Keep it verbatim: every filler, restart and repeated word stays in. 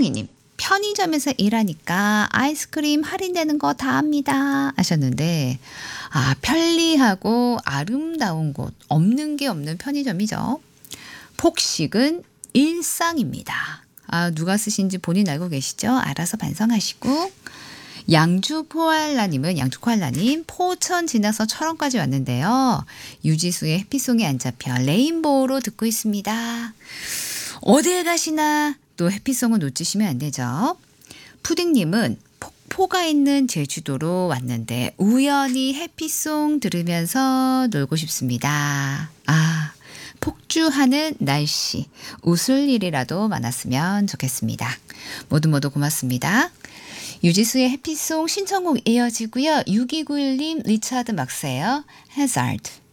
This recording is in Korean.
최정희님. 편의점에서 일하니까 아이스크림 할인되는 거 다 압니다 하셨는데 아 편리하고 아름다운 곳 없는 게 없는 편의점이죠. 폭식은 일상입니다. 아 누가 쓰신지 본인 알고 계시죠? 알아서 반성하시고 양주 코알라님은 양주 코알라님 포천 지나서 철원까지 왔는데요. 유지수의 해피송이 안 잡혀 레인보우로 듣고 있습니다. 어디에 가시나 또 해피송은 놓치시면 안 되죠. 푸딩님은 폭포가 있는 제주도로 왔는데 우연히 해피송 들으면서 놀고 싶습니다. 아 폭주하는 날씨 웃을 일이라도 많았으면 좋겠습니다. 모두 모두 고맙습니다. 유지수의 해피송 신청곡 이어지고요. 육이구일님 리차드 막스예요. Hazard.